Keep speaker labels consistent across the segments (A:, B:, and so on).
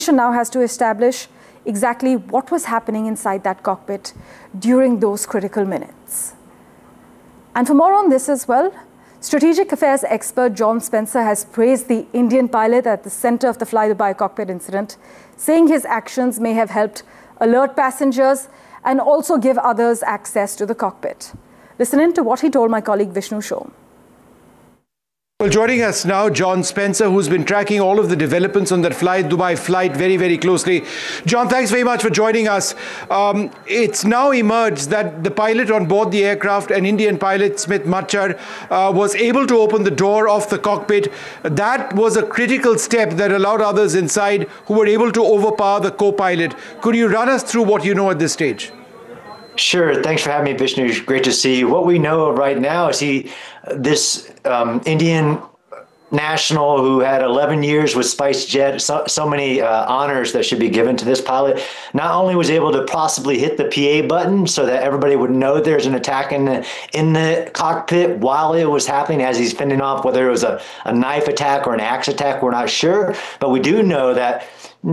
A: now has to establish exactly what was happening inside that cockpit during those critical minutes. And for more on this as well, strategic affairs expert John Spencer has praised the Indian pilot at the center of the Fly Dubai cockpit incident, saying his actions may have helped alert passengers and also give others access to the cockpit. Listen in to what he told my colleague Vishnu Shom.
B: Well, joining us now, John Spencer, who's been tracking all of the developments on that Fly Dubai flight very, very closely. John, thanks very much for joining us. It's now emerged that the pilot on board the aircraft, an Indian pilot, Smith Machar, was able to open the door of the cockpit. That was a critical step that allowed others inside who were able to overpower the co-pilot. Could you run us through what you know at this stage?
C: Sure. Thanks for having me, Vishnu. Great to see you. What we know right now is this Indian national who had 11 years with SpiceJet, so many honors that should be given to this pilot, not only was able to possibly hit the PA button so that everybody would know there's an attack in the cockpit while it was happening as he's fending off, whether it was a knife attack or an axe attack, we're not sure. But we do know that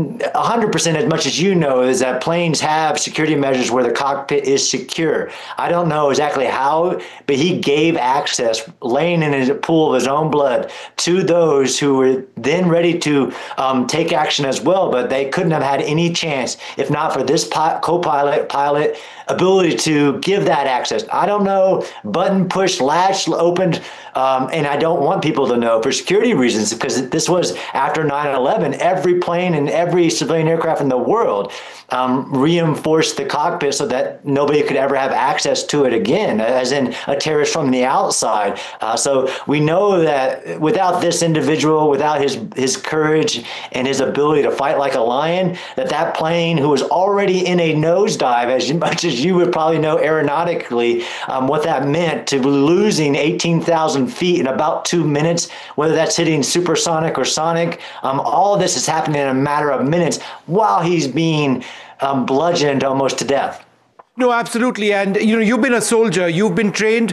C: 100%, as much as you know, is that planes have security measures where the cockpit is secure. I don't know exactly how, but he gave access, laying in a pool of his own blood, to those who were then ready to take action as well, but they couldn't have had any chance if not for this co-pilot ability to give that access. I don't know, button pushed, latch opened, and I don't want people to know for security reasons, because this was after 9/11. Every plane and every civilian aircraft in the world reinforced the cockpit so that nobody could ever have access to it again, as in a terrorist from the outside. So we know that without this individual, without his courage and his ability to fight like a lion, that plane, who was already in a nosedive, as much as you would probably know aeronautically, what that meant to losing 18,000 feet in about 2 minutes, whether that's hitting supersonic or sonic, all of this is happening in a matter of minutes while he's being bludgeoned almost to death.
B: No, absolutely. And, you've been a soldier. You've been trained,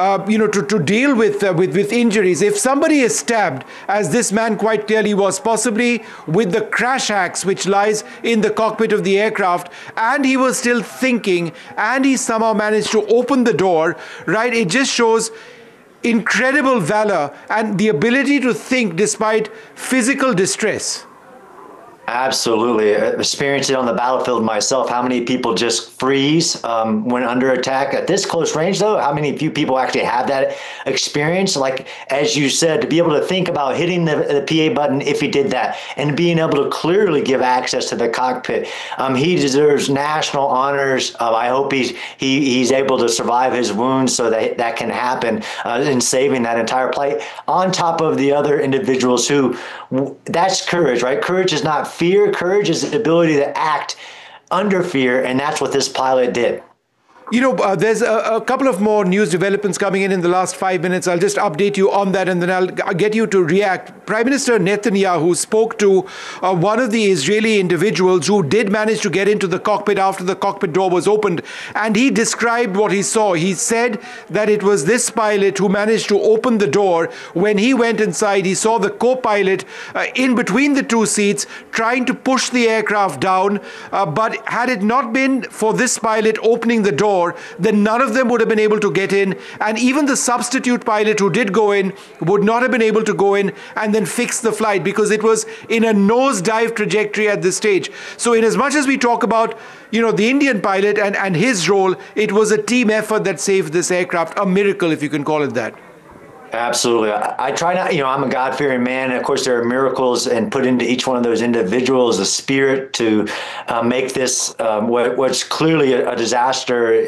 B: to deal with injuries. If somebody is stabbed, as this man quite clearly was, possibly with the crash axe which lies in the cockpit of the aircraft, and he was still thinking, and he somehow managed to open the door, right? It just shows incredible valor and the ability to think despite physical distress.
C: Absolutely. Experienced it on the battlefield myself. How many people just freeze when under attack at this close range, though? How many few people actually have that experience? Like, as you said, to be able to think about hitting the PA button if he did that and being able to clearly give access to the cockpit. He deserves national honors. I hope he's able to survive his wounds so that can happen in saving that entire flight. On top of the other individuals who, that's courage, right? Courage is not fear. Courage is the ability to act under fear, and that's what this pilot did.
B: There's a couple of more news developments coming in the last 5 minutes. I'll just update you on that, and then I'll get you to react. Prime Minister Netanyahu spoke to one of the Israeli individuals who did manage to get into the cockpit after the cockpit door was opened, and he described what he saw. He said that it was this pilot who managed to open the door. When he went inside, he saw the co-pilot in between the two seats trying to push the aircraft down, but had it not been for this pilot opening the door, then none of them would have been able to get in, and even the substitute pilot who did go in would not have been able to go in and then fix the flight, because it was in a nosedive trajectory at this stage. So in as much as we talk about the Indian pilot and his role, it was a team effort that saved this aircraft, a miracle if you can call it that.
C: Absolutely. I try not, I'm a God-fearing man. And of course, there are miracles, and put into each one of those individuals a spirit to make this what's clearly a disaster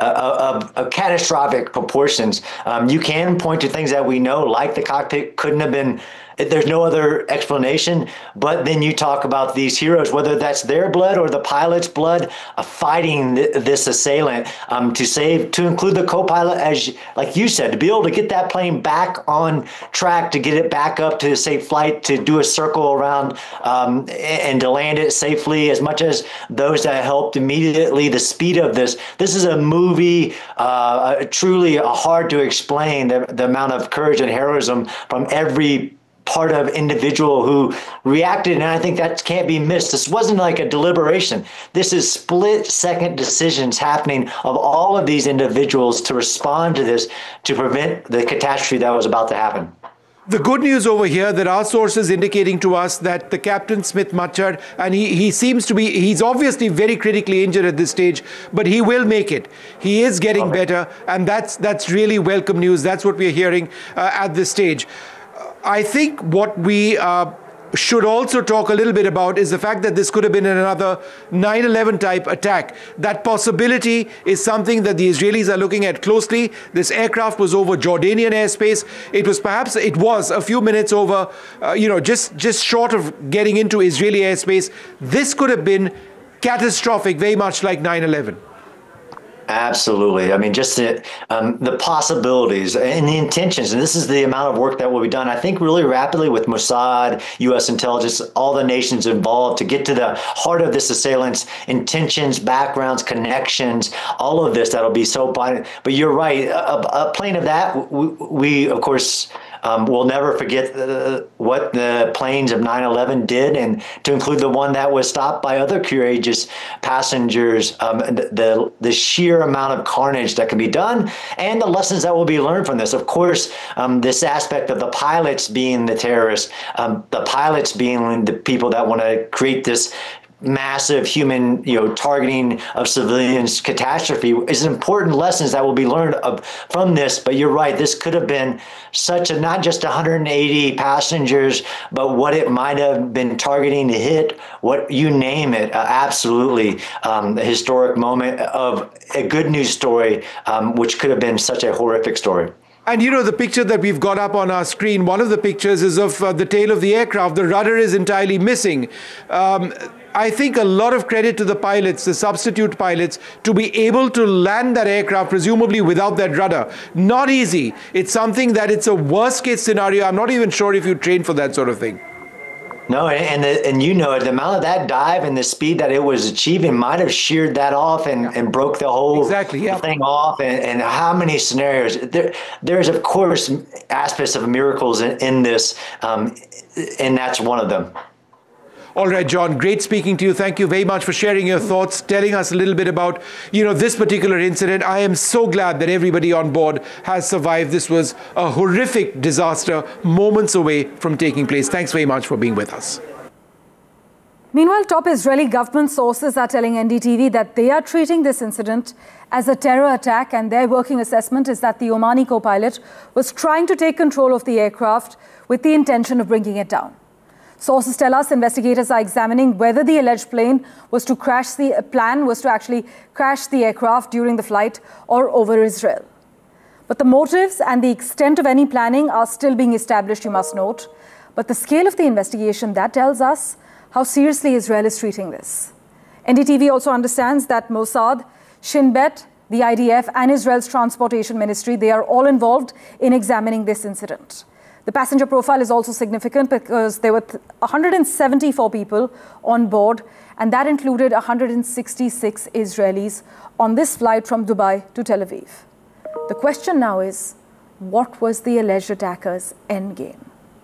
C: of catastrophic proportions. You can point to things that we know, like the cockpit couldn't have been. There's no other explanation, but then you talk about these heroes, whether that's their blood or the pilot's blood, fighting this assailant to include the co-pilot, as like you said, to be able to get that plane back on track, to get it back up to a safe flight, to do a circle around and to land it safely, as much as those that helped immediately. The speed of this is a movie, truly hard to explain, the amount of courage and heroism from every part of individual who reacted, and I think that can't be missed. This wasn't like a deliberation. This is split-second decisions happening of all of these individuals to respond to this, to prevent the catastrophe that was about to happen.
B: The good news over here, there are sources indicating to us that the Captain Smith Machar, and he seems to be, he's obviously very critically injured at this stage, but he will make it. He is getting better, and that's really welcome news. That's what we're hearing at this stage. I think what we should also talk a little bit about is the fact that this could have been another 9/11 type attack. That possibility is something that the Israelis are looking at closely. This aircraft was over Jordanian airspace. It was a few minutes over, just short of getting into Israeli airspace. This could have been catastrophic, very much like 9/11.
C: Absolutely. I mean, just the possibilities and the intentions, and this is the amount of work that will be done, I think, really rapidly with Mossad, U.S. intelligence, all the nations involved to get to the heart of this assailant's intentions, backgrounds, connections, all of this. That'll be so vital. But you're right. A plane of that, we of course, we'll never forget what the planes of 9/11 did, and to include the one that was stopped by other courageous passengers, the sheer amount of carnage that can be done, and the lessons that will be learned from this. Of course, this aspect of the pilots being the terrorists, the pilots being the people that want to create this massive human, targeting of civilians catastrophe is important lessons that will be learned from this. But you're right, this could have been such a, not just 180 passengers, but what it might have been targeting to hit, what you name it, absolutely a historic moment of a good news story, which could have been such a horrific story.
B: And the picture that we've got up on our screen, one of the pictures is of the tail of the aircraft. The rudder is entirely missing. I think a lot of credit to the pilots, the substitute pilots, to be able to land that aircraft, presumably without that rudder. Not easy. It's something that it's a worst case scenario. I'm not even sure if you train for that sort of thing.
C: No, and the amount of that dive and the speed that it was achieving might have sheared that off and broke the whole thing off. And how many scenarios? There's, of course, aspects of miracles in this, and that's one of them.
B: All right, John, great speaking to you. Thank you very much for sharing your thoughts, telling us a little bit about, this particular incident. I am so glad that everybody on board has survived. This was a horrific disaster, moments away from taking place. Thanks very much for being with us.
A: Meanwhile, top Israeli government sources are telling NDTV that they are treating this incident as a terror attack, and their working assessment is that the Omani co-pilot was trying to take control of the aircraft with the intention of bringing it down. Sources tell us investigators are examining whether the alleged plan was to actually crash the aircraft during the flight or over Israel. But the motives and the extent of any planning are still being established, you must note. But the scale of the investigation, that tells us how seriously Israel is treating this. NDTV also understands that Mossad, Shin Bet, the IDF, and Israel's Transportation Ministry, they are all involved in examining this incident. The passenger profile is also significant because there were 174 people on board, and that included 166 Israelis on this flight from Dubai to Tel Aviv. The question now is, what was the alleged attacker's endgame?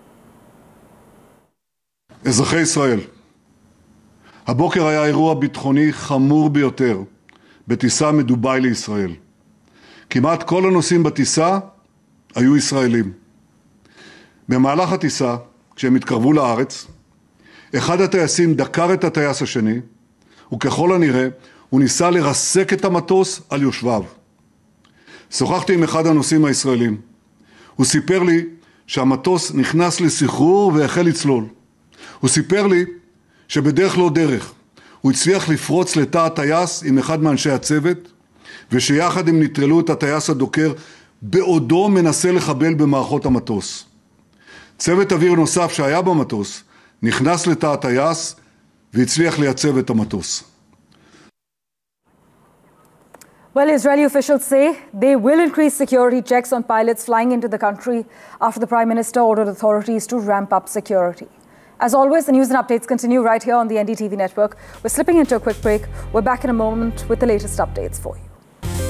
D: אזרחי ישראל, הבוקר היה אירוע ביטחוני חמור ביותר בטיסה מדובאי לישראל. כמעט כל הנוסעים בטיסה היו ישראלים. במהלך הטיסה, כשהם התקרבו לארץ, אחד הטייסים דקר את הטייס השני, וככל הנראה הוא ניסה לרסק את המטוס על יושביו. שוחחתי עם אחד הנוסעים הישראלים. הוא סיפר לי שהמטוס נכנס לסחרור והחל לצלול. הוא סיפר לי שבדרך לא דרך הוא הצליח לפרוץ לתא הטייס עם אחד מאנשי הצוות, ושיחד הם נטרלו את הטייס הדוקר בעודו מנסה לחבל במערכות המטוס. צוות אוויר נוסף שהיה במטוס נכנס לתא הטייס והצליח לייצב את המטוס.
A: Well, Israeli officials say they will increase security checks on pilots flying into the country after the Prime Minister ordered authorities to ramp up security. As always, the news and updates continue right here on the NDTV network. We're slipping into a quick break. We're back in a moment with the latest updates for you.